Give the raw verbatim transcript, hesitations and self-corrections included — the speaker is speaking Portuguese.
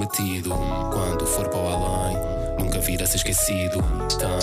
prometido. Quando for para o além, nunca virá a ser esquecido.